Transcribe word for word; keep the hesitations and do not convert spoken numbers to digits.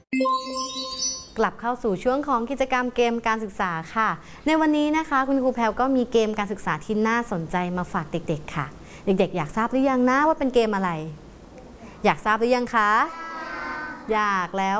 กลับเข้าสู่ช่วงของกิจกรรมเกมการศึกษาค่ะในวันนี้นะคะคุณครูแพรวก็มีเกมการศึกษาที่น่าสนใจมาฝากเด็กๆค่ะเด็กๆอยากทราบหรือยังนะว่าเป็นเกมอะไรอยากทราบหรือยังคะอยากแล้ว